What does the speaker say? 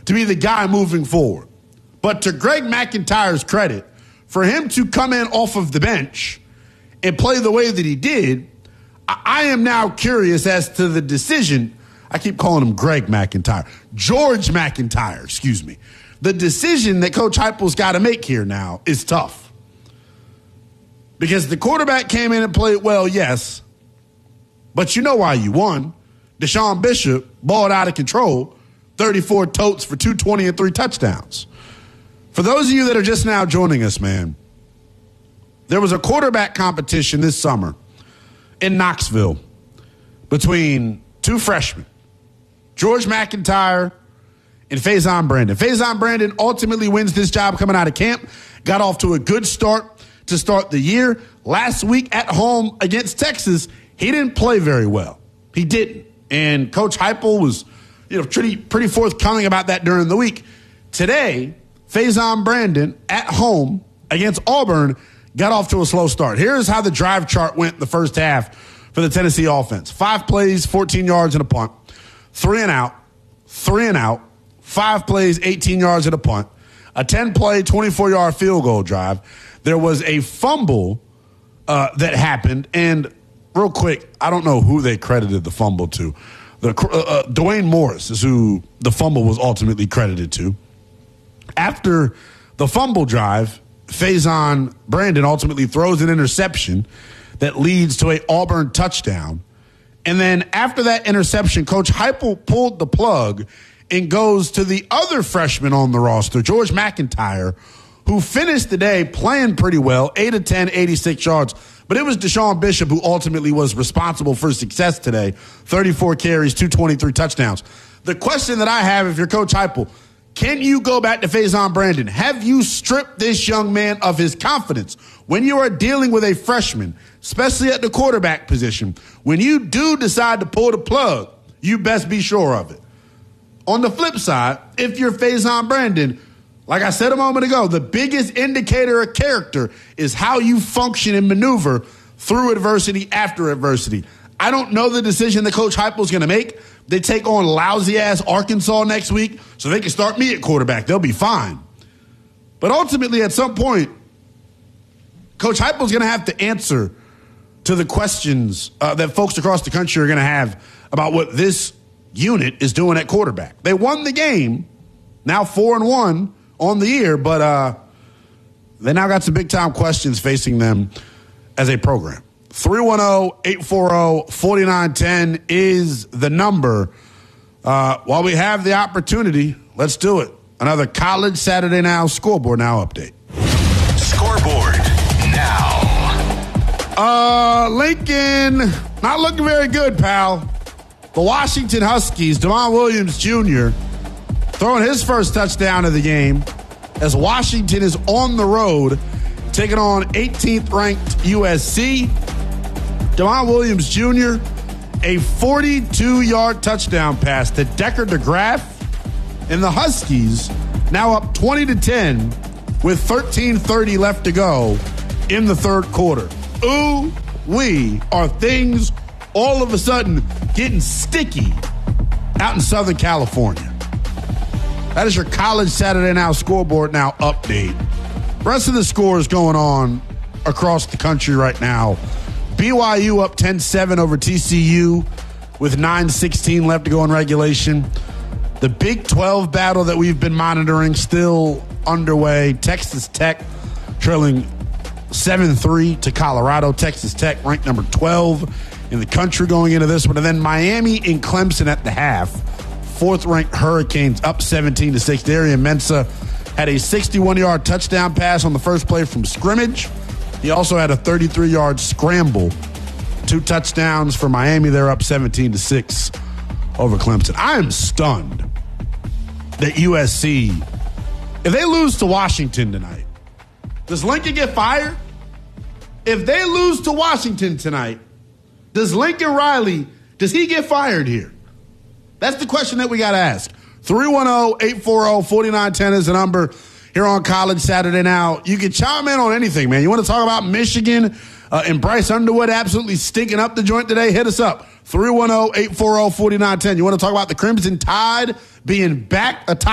to be the guy moving forward. But to Greg McIntyre's credit, for him to come in off of the bench and play the way that he did, I am now curious as to the decision. I keep calling him Greg McIntyre. George McIntyre, excuse me. The decision that Coach Heupel's got to make here now is tough. Because the quarterback came in and played well, yes. But you know why you won. Deshaun Bishop balled out of control, 34 totes for 220 and 3 touchdowns. For those of you that are just now joining us, man, there was a quarterback competition this summer in Knoxville between 2 freshmen, George McIntyre and Faison Brandon. Faison Brandon ultimately wins this job coming out of camp, got off to a good start to start the year. Last week at home against Texas, he didn't play very well. He didn't. And Coach Heupel was, pretty forthcoming about that during the week. Today, Faison Brandon at home against Auburn got off to a slow start. Here's how the drive chart went the first half for the Tennessee offense. 5 plays, 14 yards and a punt. 3 and out, 3 and out. 5 plays, 18 yards and a punt. A 10-play, 24-yard field goal drive. There was a fumble that happened, and real quick, I don't know who they credited the fumble to. Dwayne Morris is who the fumble was ultimately credited to. After the fumble drive, Faison Brandon ultimately throws an interception that leads to an Auburn touchdown. And then after that interception, Coach Heupel pulled the plug and goes to the other freshman on the roster, George McIntyre, who finished the day playing pretty well, 8 of 10, 86 yards. But it was Deshaun Bishop who ultimately was responsible for success today, 34 carries, 223 touchdowns. The question that I have, if you're Coach Heupel, can you go back to Faison Brandon? Have you stripped this young man of his confidence? When you are dealing with a freshman, especially at the quarterback position, when you do decide to pull the plug, you best be sure of it. On the flip side, if you're Faison Brandon, like I said a moment ago, the biggest indicator of character is how you function and maneuver through adversity, after adversity. I don't know the decision that Coach Heupel's going to make. They take on lousy-ass Arkansas next week, so they can start me at quarterback. They'll be fine. But ultimately, at some point, Coach Heupel's going to have to answer to the questions that folks across the country are going to have about what this unit is doing at quarterback. They won the game, now 4-1 on the year, but they now got some big-time questions facing them as a program. 310-840-4910 is the number. While we have the opportunity, let's do it. Another College Saturday Now Scoreboard Now update. Scoreboard Now. Lincoln, not looking very good, pal. The Washington Huskies, Damon Williams Jr., throwing his first touchdown of the game as Washington is on the road taking on 18th ranked USC. Damon Williams Jr., a 42-yard touchdown pass to Decker DeGraff, and the Huskies now up 20-10 with 13:30 left to go in the third quarter. Ooh, are things all of a sudden getting sticky out in Southern California. That is your College Saturday Now Scoreboard Now update. Rest of the scores going on across the country right now. BYU up 10-7 over TCU with 9:16 left to go in regulation. The Big 12 battle that we've been monitoring still underway. Texas Tech trailing 7-3 to Colorado. Texas Tech ranked number 12 in the country going into this one. And then Miami and Clemson at the half. Fourth-ranked Hurricanes up 17-6. Darian Mensah had a 61-yard touchdown pass on the first play from scrimmage. He also had a 33-yard scramble. 2 touchdowns for Miami. They're up 17-6 over Clemson. I am stunned that USC, if they lose to Washington tonight, does Lincoln get fired? If they lose to Washington tonight, does Lincoln Riley, does he get fired here? That's the question that we got to ask. 310-840-4910 is the number here on College Saturday Now. You can chime in on anything, man. You want to talk about Michigan and Bryce Underwood absolutely stinking up the joint today? Hit us up. 310-840-4910. You want to talk about the Crimson Tide being back atop